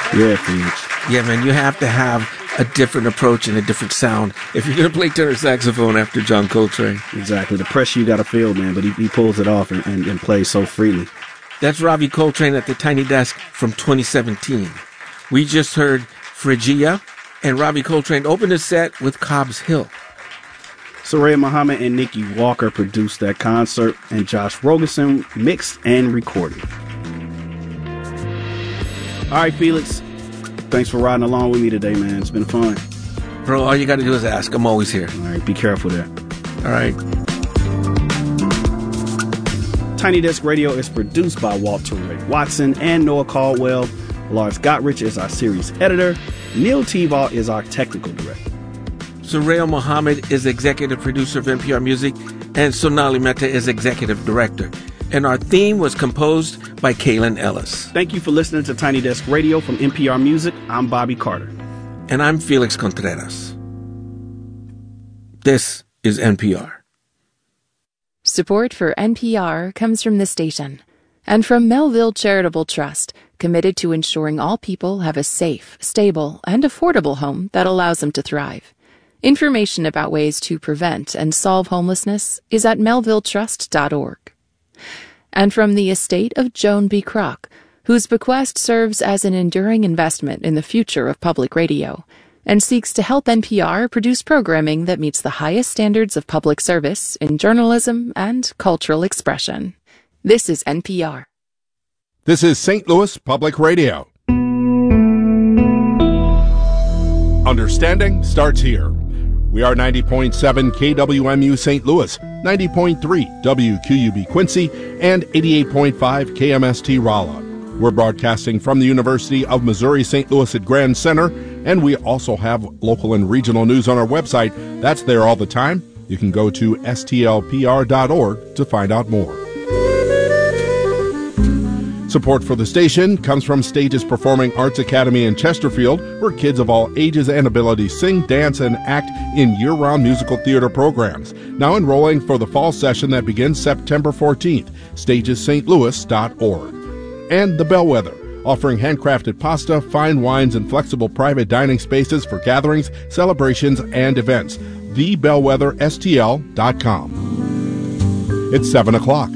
Yeah, Felix. Yeah, man, you have to have a different approach and a different sound if you're going to play tenor saxophone after John Coltrane. Exactly. The pressure you got to feel, man, but he pulls it off and plays so freely. That's Ravi Coltrane at the Tiny Desk from 2017. We just heard Phrygia, and Ravi Coltrane opened his set with Cobb's Hill. Soraya Muhammad and Nikki Walker produced that concert, and Josh Rogerson mixed and recorded. All right, Felix. Thanks for riding along with me today, man. It's been fun. Bro, all you got to do is ask. I'm always here. All right, be careful there. All right. Tiny Desk Radio is produced by Walter Ray Watson and Noah Caldwell. Lars Gottrich is our series editor. Neil Tebow is our technical director. Soraya Muhammad is executive producer of NPR Music, and Sonali Mehta is executive director. And our theme was composed by Kaylin Ellis. Thank you for listening to Tiny Desk Radio from NPR Music. I'm Bobby Carter. And I'm Felix Contreras. This is NPR. Support for NPR comes from the station and from Melville Charitable Trust, committed to ensuring all people have a safe, stable, and affordable home that allows them to thrive. Information about ways to prevent and solve homelessness is at melvilletrust.org. And from the estate of Joan B. Kroc, whose bequest serves as an enduring investment in the future of public radio and seeks to help NPR produce programming that meets the highest standards of public service in journalism and cultural expression. This is NPR. This is St. Louis Public Radio. Understanding starts here. We are 90.7 KWMU St. Louis, 90.3 WQUB Quincy, and 88.5 KMST Rolla. We're broadcasting from the University of Missouri St. Louis at Grand Center, and we also have local and regional news on our website. That's there all the time. You can go to stlpr.org to find out more. Support for the station comes from Stages Performing Arts Academy in Chesterfield, where kids of all ages and abilities sing, dance, and act in year-round musical theater programs. Now enrolling for the fall session that begins September 14th, stagesstlouis.org. And The Bellwether, offering handcrafted pasta, fine wines, and flexible private dining spaces for gatherings, celebrations, and events. TheBellwetherSTL.com. It's 7 o'clock.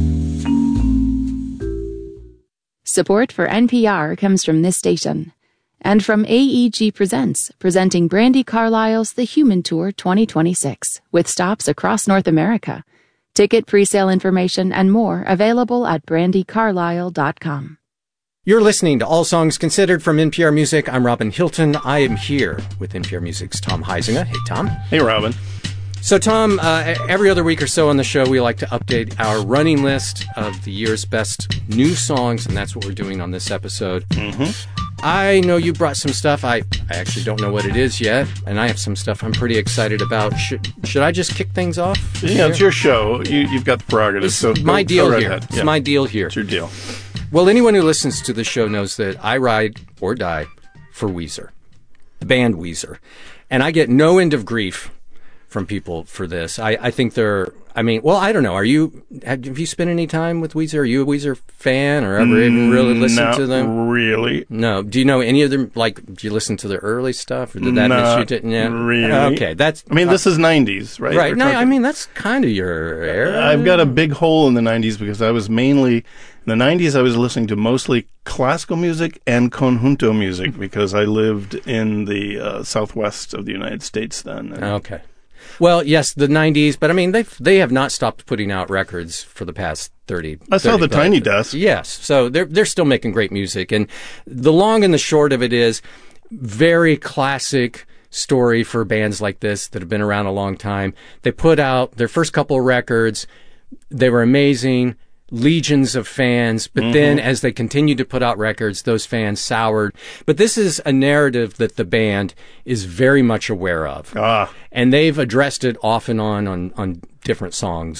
Support for NPR comes from this station and from AEG Presents, presenting Brandi Carlile's The Human Tour 2026 with stops across North America. Ticket presale information and more available at brandicarlile.com. You're listening to All Songs Considered from NPR Music. I'm Robin Hilton. I am here with NPR Music's Tom Huizinga. Hey, Tom. Hey, Robin. So, Tom, every other week or so on the show, we like to update our running list of the year's best new songs, and that's what we're doing on this episode. Mm-hmm. I know you brought some stuff. I actually don't know what it is yet, and I have some stuff I'm pretty excited about. Should I just kick things off? Yeah, it's your show. You've got the prerogative. So my deal here. It's my deal here. It's your deal. Well, anyone who listens to the show knows that I ride or die for Weezer, the band Weezer, and I get no end of grief from people for this. I think they're, I don't know. Have you spent any time with Weezer? Are you a Weezer fan or ever even really listen to them? Not really. No. Do you know any of them? Like, do you listen to their early stuff? Or did that miss you? Yeah. Really. Okay. This is 90s, right? Right. No, that's kind of your era. I've got a big hole in the 90s because I was mainly, in the 90s, I was listening to mostly classical music and conjunto music because I lived in the southwest of the United States then. Okay. Well, yes, the 90s, but they have not stopped putting out records for the past 30. I saw the Tiny Desk. Yes, so they're still making great music, and the long and the short of it is very classic story for bands like this that have been around a long time. They put out their first couple of records. They were amazing. Legions of fans, but then as they continued to put out records, those fans soured. But this is a narrative that the band is very much aware of. And they've addressed it off and on different songs.